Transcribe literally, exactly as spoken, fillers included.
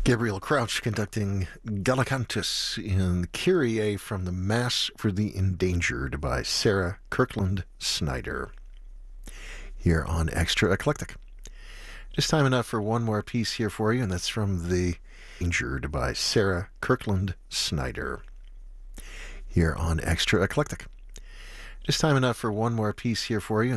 Gabriel Crouch conducting Gallicantus in Kyrie from the Mass for the Endangered by Sarah Kirkland Snyder here on Extra Eclectic. Just time enough for one more piece here for you, and that's from the Endangered by Sarah Kirkland Snyder here on Extra Eclectic. Just time enough for one more piece here for you.